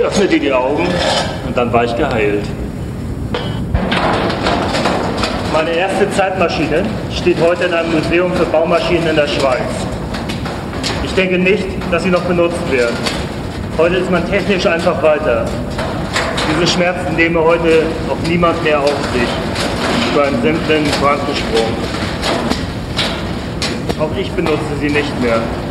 Ich öffnete die Augen und dann war ich geheilt. Meine erste Zeitmaschine steht heute in einem Museum für Baumaschinen in der Schweiz. Ich denke nicht, dass sie noch benutzt wird. Heute ist man technisch einfach weiter. Diese Schmerzen nehme heute auch niemand mehr auf sich über einen simplen Quantensprung. Auch ich benutze sie nicht mehr.